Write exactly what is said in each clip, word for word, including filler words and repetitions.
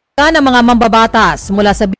ng mga mambabatas mula sa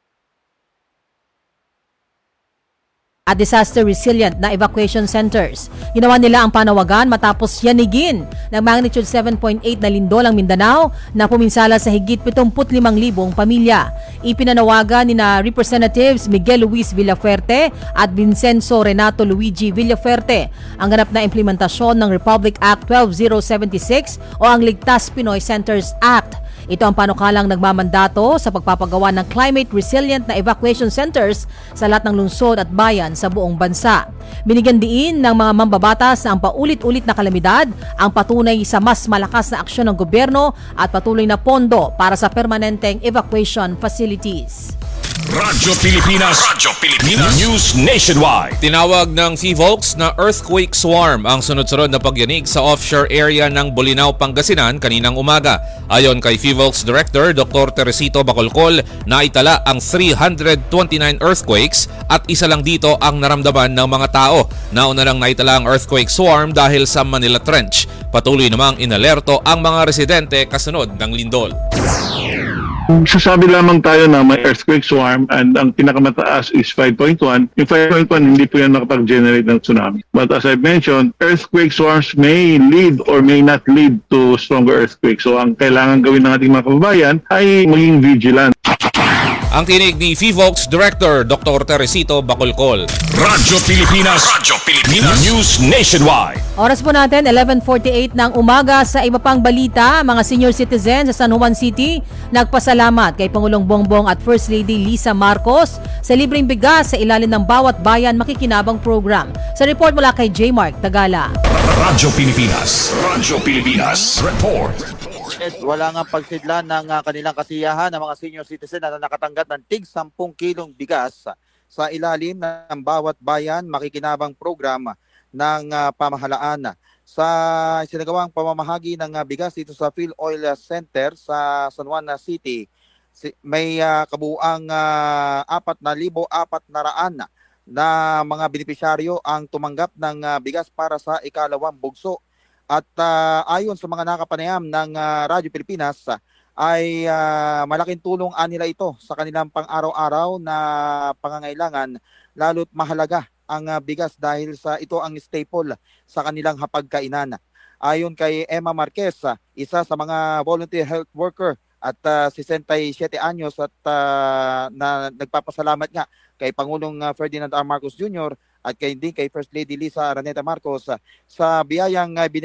at disaster resilient na evacuation centers. Ginawa nila ang panawagan matapos yanigin ng magnitude seven point eight na lindol ang Mindanao na puminsala sa higit pitungput limang libong pamilya. Ipinanawagan ni na Representatives Miguel Luis Villafuerte at Vincenzo Renato Luigi Villafuerte ang ganap na implementasyon ng Republic Act twelve thousand seventy-six o ang Ligtas Pinoy Centers Act. Ito ang panukalang nagmamandato sa pagpapagawa ng climate resilient na evacuation centers sa lahat ng lungsod at bayan sa buong bansa. Binigyan diin ng mga mambabatas na ang paulit-ulit na kalamidad ang patunay sa mas malakas na aksyon ng gobyerno at patuloy na pondo para sa permanenteng evacuation facilities. Radyo Pilipinas, Radyo Pilipinas News Nationwide. Tinawag ng PHIVOLCS na earthquake swarm ang sunod-sunod na pagyanig sa offshore area ng Bolinao, Pangasinan kaninang umaga. Ayon kay PHIVOLCS Director Doctor Teresito Bacolcol, naitala ang three hundred twenty-nine earthquakes at isa lang dito ang naramdaman ng mga tao. Nauna lang naitala ang earthquake swarm dahil sa Manila Trench. Patuloy namang inalerto ang mga residente kasunod ng lindol. Sasabi lamang tayo na may earthquake swarm and ang pinakamataas is five point one. Yung five point one, hindi po yan nakapag-generate ng tsunami. But as I mentioned, earthquake swarms may lead or may not lead to stronger earthquakes. So ang kailangan gawin ng ating mga kababayan ay maging vigilant. Ang tinig ni PHIVOLCS Director Doctor Teresito Bacolcol. Radyo Pilipinas, Radyo Pilipinas News Nationwide. Oras po natin, eleven forty-eight ng umaga. Sa iba pang balita, mga senior citizens sa San Juan City nagpasalamat kay Pangulong Bongbong at First Lady Lisa Marcos sa libreng bigas sa ilalim ng Bawat Bayan Makikinabang Program. Sa report mula kay J. Mark Tagala. Radyo Pilipinas, Radyo Pilipinas Report. Wala nga pagsidlan ng uh, kanilang kasiyahan ng mga senior citizen na nakatanggap ng tig sampung kilong bigas sa ilalim ng Bawat Bayan Makikinabang Program ng uh, pamahalaan. Sa sinagawang pamamahagi ng uh, bigas dito sa Phil Oil Center sa San Juan City, may uh, kabuuang uh, apat na libo apat na raan na mga benepisyaryo ang tumanggap ng uh, bigas para sa ikalawang bugso. At uh, ayon sa mga nakapanayam ng uh, Radyo Pilipinas, uh, ay uh, malaking tulong anila ito sa kanilang pang-araw-araw na pangangailangan, lalo't mahalaga ang uh, bigas dahil sa ito ang staple sa kanilang hapagkainan. Ayon kay Emma Marquez, uh, isa sa mga volunteer health worker at uh, sixty-seven anyos at uh, na nagpapasalamat nga kay Pangulong uh, Ferdinand R. Marcos Junior at kay din kay First Lady Lisa Araneta Marcos uh, sa biyayang uh,